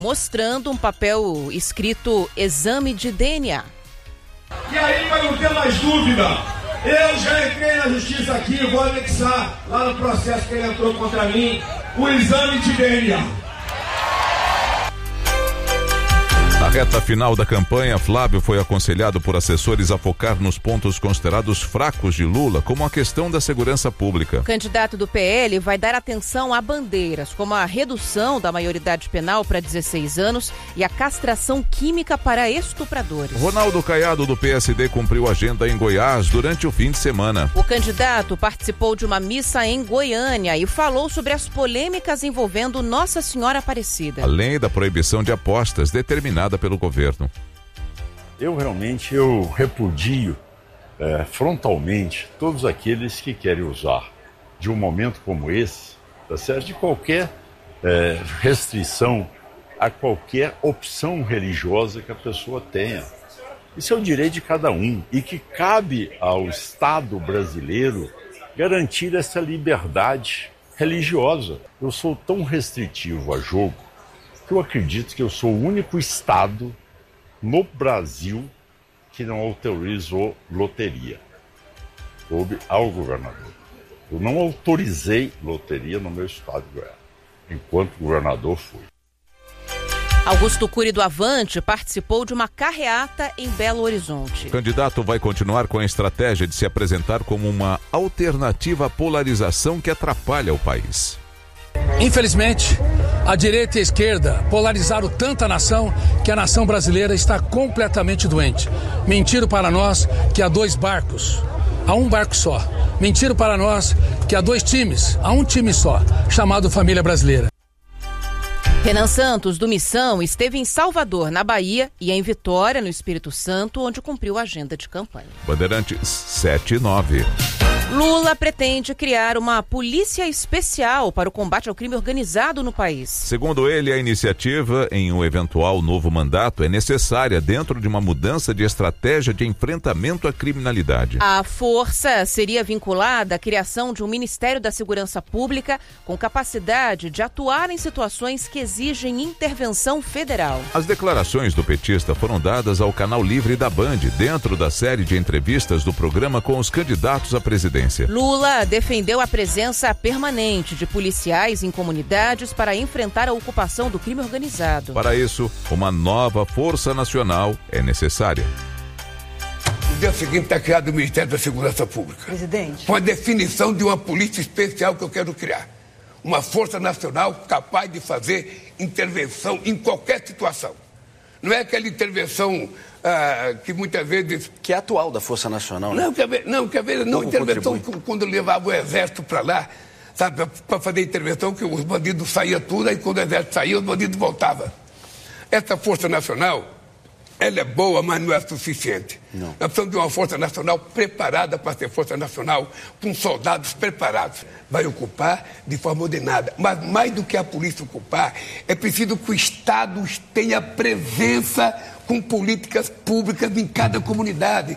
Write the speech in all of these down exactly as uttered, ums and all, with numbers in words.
mostrando um papel escrito exame de D N A. E aí, para não ter mais dúvida, eu já entrei na justiça aqui, vou anexar lá no processo que ele entrou contra mim, o exame de D N A. Na reta final da campanha, Flávio foi aconselhado por assessores a focar nos pontos considerados fracos de Lula, como a questão da segurança pública. O candidato do P L vai dar atenção a bandeiras, como a redução da maioridade penal para dezesseis anos e a castração química para estupradores. Ronaldo Caiado, do P S D, cumpriu agenda em Goiás durante o fim de semana. O candidato participou de uma missa em Goiânia e falou sobre as polêmicas envolvendo Nossa Senhora Aparecida. Além da proibição de apostas determinada pelo governo. Eu realmente eu repudio é, frontalmente todos aqueles que querem usar de um momento como esse, tá certo? De qualquer é, restrição a qualquer opção religiosa que a pessoa tenha. Isso é o direito de cada um e que cabe ao Estado brasileiro garantir essa liberdade religiosa. Eu sou tão restritivo a jogo eu acredito que eu sou o único estado no Brasil que não autorizou loteria. Coube ao governador. Eu não autorizei loteria no meu estado de Goiás, enquanto governador fui. Augusto Cury do Avante participou de uma carreata em Belo Horizonte. O candidato vai continuar com a estratégia de se apresentar como uma alternativa à polarização que atrapalha o país. Infelizmente, a direita e a esquerda polarizaram tanto a nação que a nação brasileira está completamente doente. Mentiram para nós que há dois barcos, há um barco só. Mentiram para nós que há dois times, há um time só, chamado Família Brasileira. Renan Santos, do Missão, esteve em Salvador, na Bahia, e em Vitória, no Espírito Santo, onde cumpriu a agenda de campanha. Bandeirantes sete e nove. Lula pretende criar uma polícia especial para o combate ao crime organizado no país. Segundo ele, a iniciativa em um eventual novo mandato é necessária dentro de uma mudança de estratégia de enfrentamento à criminalidade. A força seria vinculada à criação de um Ministério da Segurança Pública com capacidade de atuar em situações que exigem intervenção federal. As declarações do petista foram dadas ao Canal Livre da Band, dentro da série de entrevistas do programa com os candidatos à presidência. Lula defendeu a presença permanente de policiais em comunidades para enfrentar a ocupação do crime organizado. Para isso, uma nova Força Nacional é necessária. No dia seguinte está criado o Ministério da Segurança Pública. Presidente. Com a definição de uma polícia especial que eu quero criar. Uma Força Nacional capaz de fazer intervenção em qualquer situação. Não é aquela intervenção ah, que muitas vezes... Que é atual da Força Nacional, né? Não, quer ver, não, quer ver, não, intervenção quando levava o exército para lá, sabe, para fazer intervenção, que os bandidos saíam tudo, aí quando o exército saía, os bandidos voltavam. Essa Força Nacional, ela é boa, mas não é suficiente. Não. Nós precisamos de uma Força Nacional preparada para ser Força Nacional, com soldados preparados. Vai ocupar de forma ordenada. Mas mais do que a polícia ocupar, é preciso que o Estado tenha presença com políticas públicas em cada comunidade.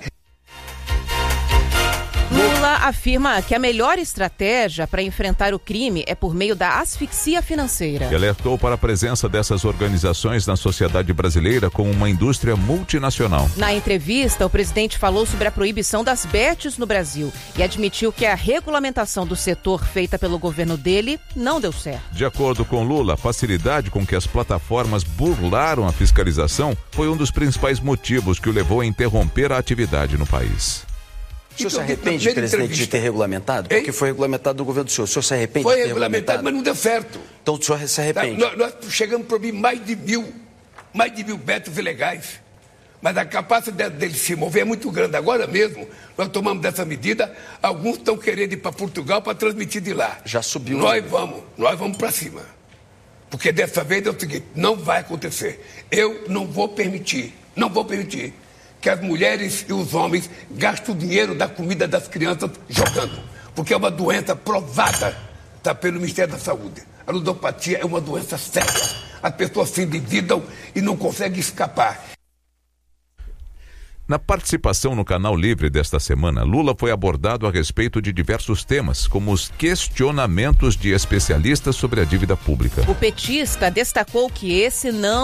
Lula afirma que a melhor estratégia para enfrentar o crime é por meio da asfixia financeira. E alertou para a presença dessas organizações na sociedade brasileira como uma indústria multinacional. Na entrevista, o presidente falou sobre a proibição das bets no Brasil e admitiu que a regulamentação do setor feita pelo governo dele não deu certo. De acordo com Lula, a facilidade com que as plataformas burlaram a fiscalização foi um dos principais motivos que o levou a interromper a atividade no país. O senhor se arrepende, presidente, de ter regulamentado? Porque foi regulamentado do governo do senhor. O senhor se arrepende foi de ter regulamentado? Foi regulamentado, mas não deu certo. Então o senhor se arrepende? Nós, nós chegamos a proibir mais de mil, mais de mil betos ilegais. Mas a capacidade deles se mover é muito grande. Agora mesmo, nós tomamos dessa medida, alguns estão querendo ir para Portugal para transmitir de lá. Já subiu. Nós vamos, nós vamos para cima. Porque dessa vez é o seguinte, não vai acontecer. Eu não vou permitir, não vou permitir que as mulheres e os homens gastem o dinheiro da comida das crianças jogando. Porque é uma doença provada, tá, pelo Ministério da Saúde. A ludopatia é uma doença séria. As pessoas se endividam e não conseguem escapar. Na participação no Canal Livre desta semana, Lula foi abordado a respeito de diversos temas, como os questionamentos de especialistas sobre a dívida pública. O petista destacou que esse não